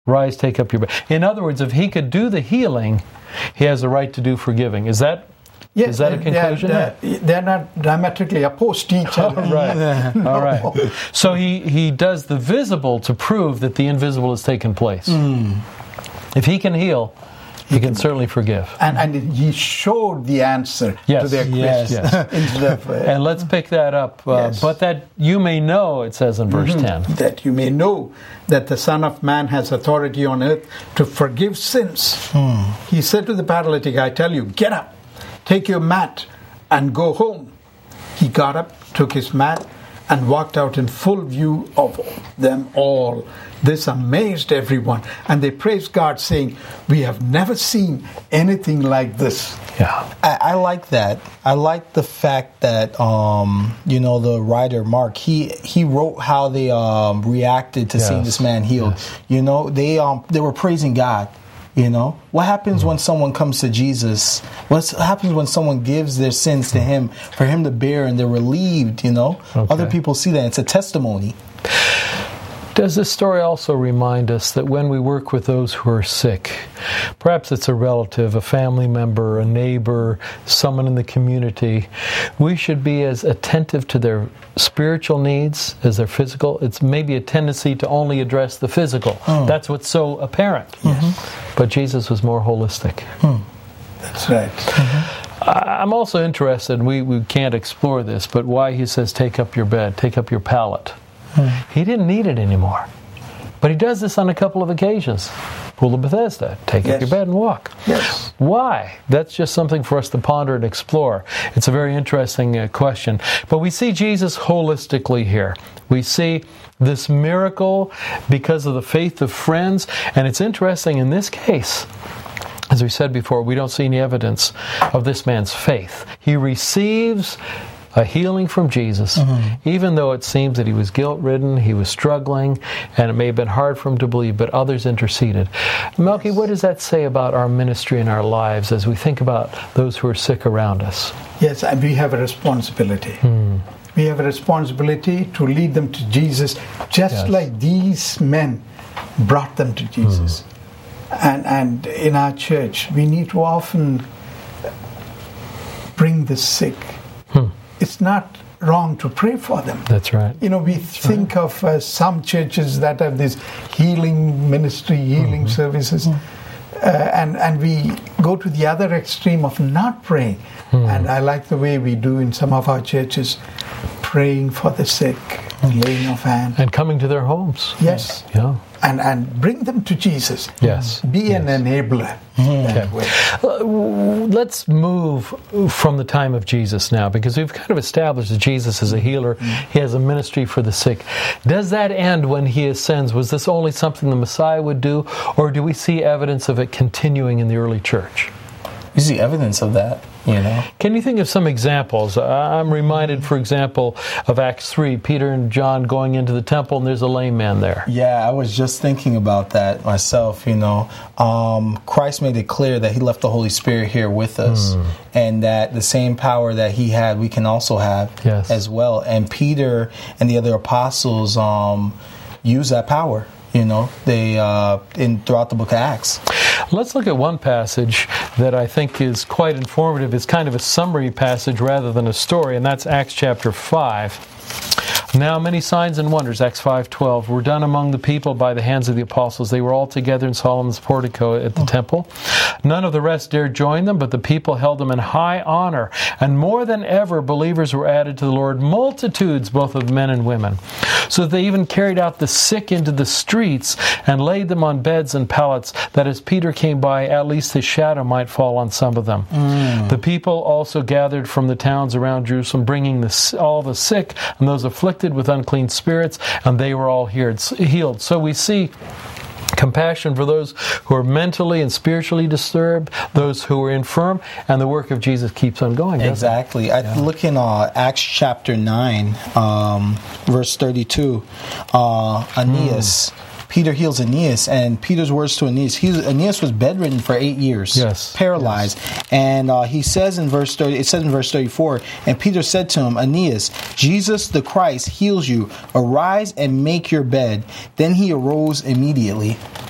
Rise, take up your bed. In other words, if he could do the healing, he has the right to do forgiving. Is that a conclusion? They're not diametrically opposed to each other. Right. No. All right. So he does the visible to prove that the invisible has taken place. If he can heal, he can certainly forgive. And he showed the answer to their question. Yes. And let's pick that up. But that you may know, it says in verse 10. That you may know that the Son of Man has authority on earth to forgive sins. He said to the paralytic, I tell you, get up, take your mat, and go home. He got up, took his mat, and walked out in full view of them all. This amazed everyone, and they praised God, saying, we have never seen anything like this. Yeah, I like that. I like the fact that the writer Mark he wrote how they reacted to seeing this man healed. Yes. They were praising God. What happens when someone comes to Jesus? What happens when someone gives their sins to Him for Him to bear, and they're relieved? Other people see that. It's a testimony. Does this story also remind us that when we work with those who are sick, perhaps it's a relative, a family member, a neighbor, someone in the community, we should be as attentive to their spiritual needs as their physical? It's maybe a tendency to only address the physical. That's what's so apparent. But Jesus was more holistic. That's right. I'm also interested, we can't explore this, but why he says take up your bed, take up your pallet. He didn't need it anymore. But he does this on a couple of occasions. Pool of Bethesda, take up your bed and walk. Yes. Why? That's just something for us to ponder and explore. It's a very interesting question. But we see Jesus holistically here. We see this miracle because of the faith of friends. And it's interesting in this case, as we said before, we don't see any evidence of this man's faith. He receives a healing from Jesus, even though it seems that he was guilt-ridden, he was struggling, and it may have been hard for him to believe, but others interceded. Melky, what does that say about our ministry and our lives as we think about those who are sick around us? Yes, and we have a responsibility. We have a responsibility to lead them to Jesus, just like these men brought them to Jesus. And in our church, we need to often bring the sick. It's not wrong to pray for them. That's right. We think of some churches that have this healing ministry, healing services, and we go to the other extreme of not praying. And I like the way we do in some of our churches, praying for the sick, laying of hands. And coming to their homes. Yes. Yeah. And bring them to Jesus. Yes. Be an enabler. That way. Let's move from the time of Jesus now, because we've kind of established that Jesus is a healer. He has a ministry for the sick. Does that end when he ascends? Was this only something the Messiah would do, or do we see evidence of it continuing in the early church? We see evidence of that. Can you think of some examples? I'm reminded, for example, of Acts 3, Peter and John going into the temple, and there's a lame man there. Yeah, I was just thinking about that myself, Christ made it clear that he left the Holy Spirit here with us, and that the same power that he had, we can also have as well. And Peter and the other apostles use that power. They throughout the book of Acts. Let's look at one passage that I think is quite informative. It's kind of a summary passage rather than a story, and that's Acts chapter 5. Now many signs and wonders, Acts 5:12, were done among the people by the hands of the apostles. They were all together in Solomon's portico at the temple. None of the rest dared join them, but the people held them in high honor. And more than ever, believers were added to the Lord, multitudes both of men and women. So they even carried out the sick into the streets and laid them on beds and pallets, that as Peter came by, at least his shadow might fall on some of them. The people also gathered from the towns around Jerusalem, bringing all the sick and those afflicted with unclean spirits, and they were all healed. So we see compassion for those who are mentally and spiritually disturbed, those who are infirm, and the work of Jesus keeps on going. Exactly. I look in Acts chapter 9, verse 32. Aeneas. Peter heals Aeneas, and Peter's words to Aeneas. Aeneas was bedridden for 8 years, paralyzed. And he says in verse 30, it says in verse 34, and Peter said to him, Aeneas, Jesus the Christ heals you. Arise and make your bed. Then he arose immediately.